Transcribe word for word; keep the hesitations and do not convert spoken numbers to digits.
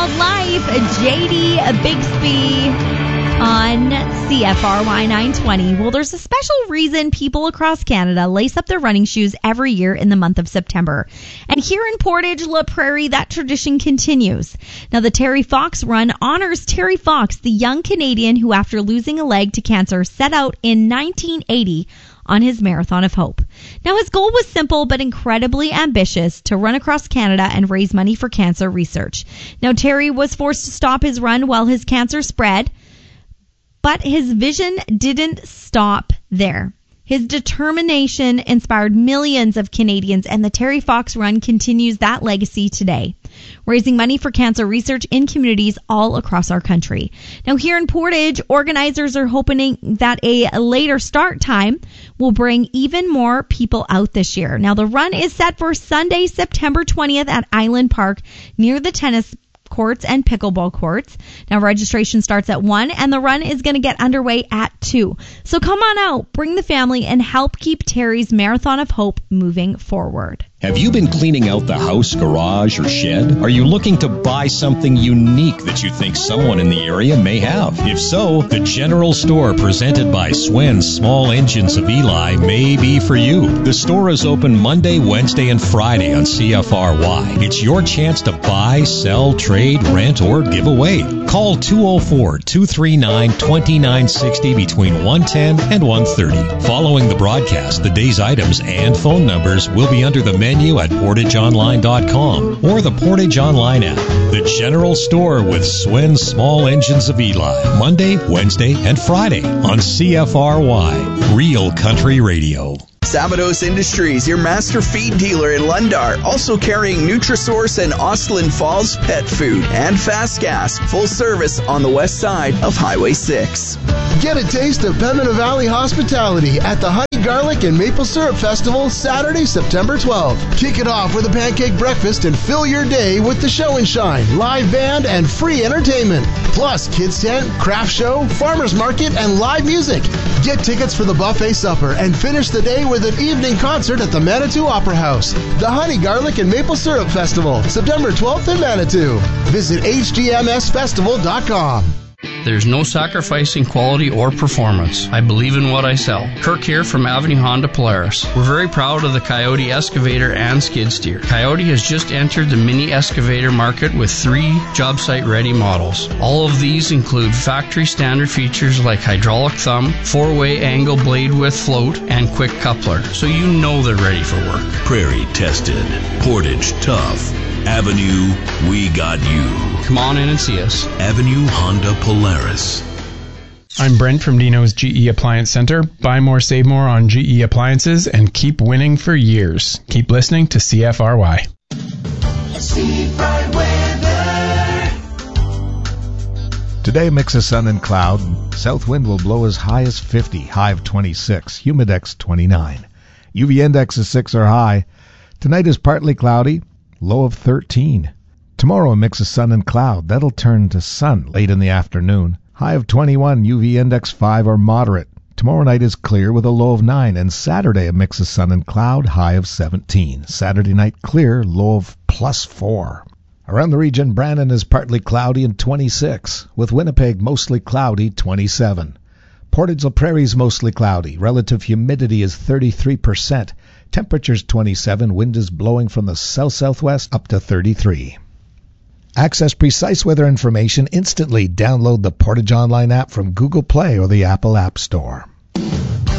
Called Life, J D Bixby on C F R Y nine twenty. Well, there's a special reason people across Canada lace up their running shoes every year in the month of September. And here in Portage La Prairie, that tradition continues. Now, the Terry Fox Run honors Terry Fox, the young Canadian who, after losing a leg to cancer, set out in nineteen eighty on his Marathon of Hope. Now, his goal was simple but incredibly ambitious: to run across Canada and raise money for cancer research. Now, Terry was forced to stop his run while his cancer spread, but his vision didn't stop there. His determination inspired millions of Canadians, and the Terry Fox Run continues that legacy today, raising money for cancer research in communities all across our country. Now, here in Portage, organizers are hoping that a later start time will bring even more people out this year. Now, the run is set for Sunday, September twentieth at Island Park near the tennis courts and pickleball courts. Now, registration starts at one, and the run is going to get underway at two. So come on out, bring the family, and help keep Terry's Marathon of Hope moving forward. Have you been cleaning out the house, garage, or shed? Are you looking to buy something unique that you think someone in the area may have? If so, the General Store presented by Swen's Small Engines of Eli may be for you. The store is open Monday, Wednesday, and Friday on C F R Y. It's your chance to buy, sell, trade, rent, or give away. Call two oh four, two three nine, two nine six oh between one ten and one thirty. Following the broadcast, the day's items and phone numbers will be under the menu at portage online dot com or the Portage Online app. The General Store with Swen's Small Engines of Eli, Monday, Wednesday, and Friday on C F R Y, Real Country Radio. Sabados Industries, your master feed dealer in Lundar, also carrying Nutrisource and Austin Falls Pet Food, and Fast Gas, full service on the west side of Highway six. Get a taste of Pembina Valley hospitality at the Honey Garlic and Maple Syrup Festival, Saturday, September twelfth. Kick it off with a pancake breakfast and fill your day with the Show and Shine, live band, and free entertainment. Plus, kids tent, craft show, farmers market, and live music. Get tickets for the buffet supper and finish the day with an evening concert at the Manitou Opera House. The Honey Garlic and Maple Syrup Festival, September twelfth in Manitou. Visit H G M S festival dot com. There's no sacrificing quality or performance. I believe in what I sell. Kirk here from Avenue Honda Polaris. We're very proud of the Coyote Excavator and Skid Steer. Coyote has just entered the mini excavator market with three job site ready models. All of these include factory standard features like hydraulic thumb, four-way angle blade width float, and quick coupler, so you know they're ready for work. Prairie tested. Portage tough. Avenue, we got you. Come on in and see us. Avenue Honda Polaris. I'm Brent from Dino's G E Appliance Center. Buy more, save more on G E appliances and keep winning for years. Keep listening to C F R Y. Today, mix of sun and cloud. South wind will blow as high as fifty, high of twenty-six, humidex twenty-nine. U V index is six or high. Tonight is partly cloudy, low of thirteen. Tomorrow, a mix of sun and cloud. That'll turn to sun late in the afternoon. High of twenty-one, U V index five or moderate. Tomorrow night is clear with a low of nine. And Saturday, a mix of sun and cloud, high of seventeen. Saturday night clear, low of plus four. Around the region, Brandon is partly cloudy and twenty-six, with Winnipeg mostly cloudy, twenty-seven. Portage La Prairie is mostly cloudy. Relative humidity is thirty-three percent. Temperature's twenty-seven. Wind is blowing from the south-southwest up to thirty-three. Access precise weather information instantly. Download the Portage Online app from Google Play or the Apple App Store.